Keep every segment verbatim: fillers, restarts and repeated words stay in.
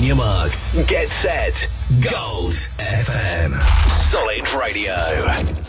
on your marks. Get set. Gold F M. Solid Radio.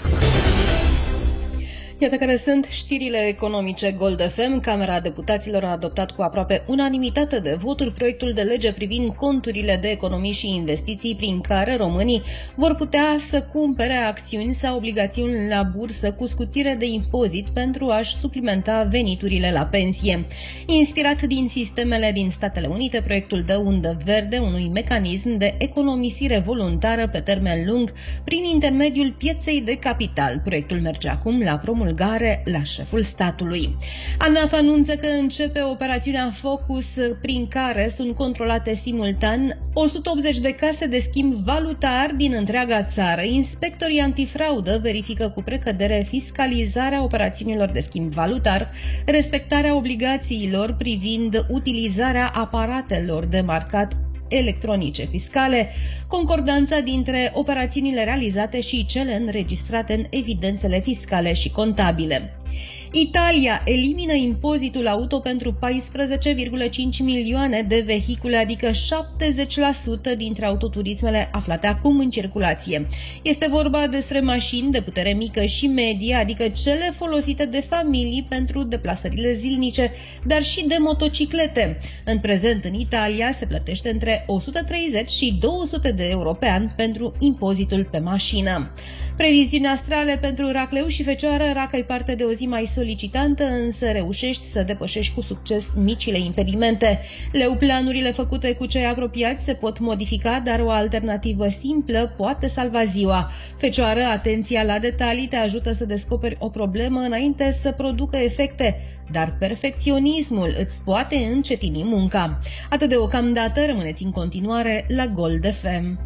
Iată care sunt știrile economice Gold F M. Camera Deputaților a adoptat cu aproape unanimitate de voturi proiectul de lege privind conturile de economii și investiții, prin care românii vor putea să cumpere acțiuni sau obligațiuni la bursă cu scutire de impozit pentru a-și suplimenta veniturile la pensie. Inspirat din sistemele din Statele Unite, proiectul dă undă verde unui mecanism de economisire voluntară pe termen lung prin intermediul pieței de capital. Proiectul merge acum la promulgare la șeful statului. ANAF anunță că începe operațiunea Focus, prin care sunt controlate simultan o sută optzeci de case de schimb valutar din întreaga țară. Inspectorii antifraudă verifică cu precădere fiscalizarea operațiunilor de schimb valutar, respectarea obligațiilor privind utilizarea aparatelor de marcat electronice fiscale, concordanța dintre operațiunile realizate și cele înregistrate în evidențele fiscale și contabile. Italia elimină impozitul auto pentru paisprezece virgulă cinci milioane de vehicule, adică șaptezeci la sută dintre autoturismele aflate acum în circulație. Este vorba despre mașini de putere mică și medie, adică cele folosite de familii pentru deplasările zilnice, dar și de motociclete. În prezent, în Italia, se plătește între o sută treizeci și două sute de euro pe an pentru impozitul pe mașină. Previziuni astrale pentru racleu și fecioară. Raca ai parte de o zi mai solicitantă, însă reușești să depășești cu succes micile impedimente. Leu, planurile făcute cu cei apropiați se pot modifica, dar o alternativă simplă poate salva ziua. Fecioară, atenția la detalii te ajută să descoperi o problemă înainte să producă efecte, dar perfecționismul îți poate încetini munca. Atât deocamdată, rămâneți în continuare la Gold F M.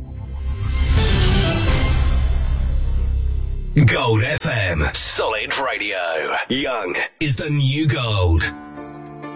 Gold F M. Solid Radio. Young is the new gold.